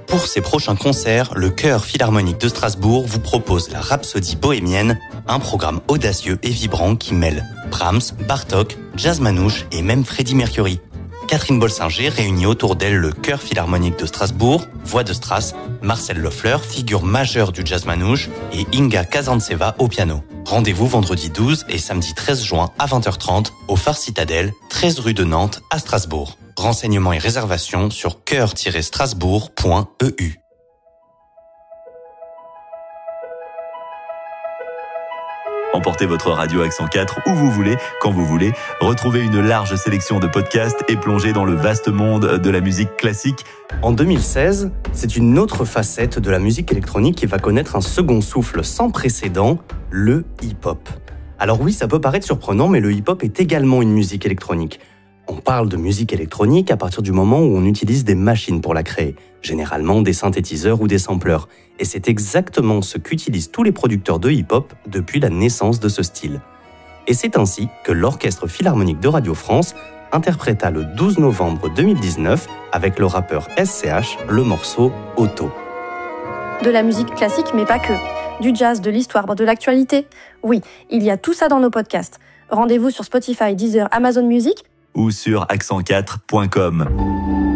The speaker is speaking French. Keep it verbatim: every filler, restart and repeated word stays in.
Pour ses prochains concerts, le Chœur Philharmonique de Strasbourg vous propose la Rhapsodie bohémienne, un programme audacieux et vibrant qui mêle Brahms, Bartók, jazz manouche et même Freddie Mercury. Catherine Bolsinger réunit autour d'elle le Chœur Philharmonique de Strasbourg, voix de Strass, Marcel Loeffler, figure majeure du jazz manouche, et Inga Kazantseva au piano. Rendez-vous vendredi douze et samedi treize juin à vingt heures trente au Phare Citadelle, treize rue de Nantes à Strasbourg. Renseignements et réservations sur chœur tiret strasbourg point e u. Emportez votre radio Accent quatre où vous voulez, quand vous voulez. Retrouvez une large sélection de podcasts et plongez dans le vaste monde de la musique classique. En deux mille seize, c'est une autre facette de la musique électronique qui va connaître un second souffle sans précédent, le hip-hop. Alors oui, ça peut paraître surprenant, mais le hip-hop est également une musique électronique. On parle de musique électronique à partir du moment où on utilise des machines pour la créer, généralement des synthétiseurs ou des sampleurs. Et c'est exactement ce qu'utilisent tous les producteurs de hip-hop depuis la naissance de ce style. Et c'est ainsi que l'Orchestre Philharmonique de Radio France interpréta le douze novembre deux mille dix-neuf avec le rappeur S C H le morceau Auto. De la musique classique, mais pas que. Du jazz, de l'histoire, de l'actualité. Oui, il y a tout ça dans nos podcasts. Rendez-vous sur Spotify, Deezer, Amazon Music ou sur accent quatre point com.